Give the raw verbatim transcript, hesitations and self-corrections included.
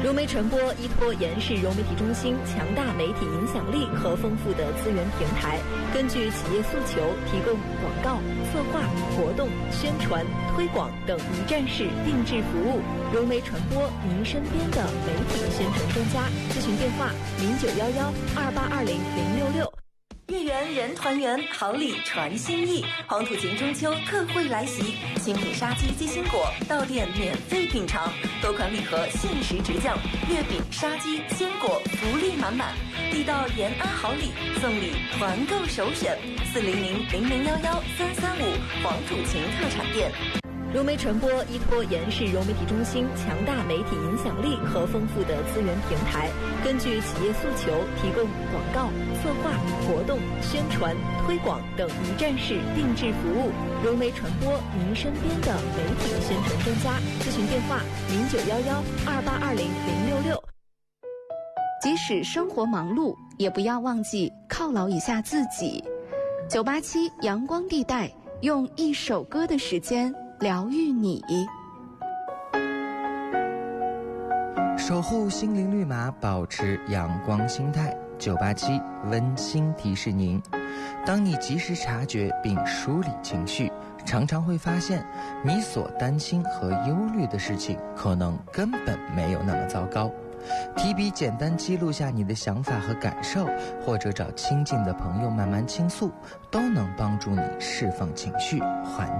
融媒传播依托延世融媒体中心强大媒体影响力和丰富的资源平台，根据企业诉求提供广告、策划、活动、宣传、推广等一站式定制服务。融媒传播，您身边的媒体宣传专家。咨询电话：零九幺幺二八二零零六六。月圆人团圆，好礼传心意。黄土情中秋特惠来袭，新品杀鸡鸡心果到店免费品尝，多款礼盒限时直降，月饼、杀鸡、鲜果福利满满，地道延安好礼，送礼团购首选。四零零零零幺幺三三五黄土情特产店。融媒传播依托延世融媒体中心强大媒体影响力和丰富的资源平台，根据企业诉求提供广告、策划、活动、宣传、推广等一站式定制服务。融媒传播，您身边的媒体宣传专家。咨询电话：零九幺幺二八二零零六六。 即使生活忙碌，也不要忘记犒劳一下自己。九八七阳光地带，用一首歌的时间疗愈你， 守护心灵绿码，保持阳光心态。九八七温馨提示您：当你及时察觉并梳理情绪，常常会发现你所担心和忧虑的事情可能根本没有那么糟糕。提笔简单记录下你的想法和感受，或者找亲近的朋友慢慢倾诉，都能帮助你释放情绪，缓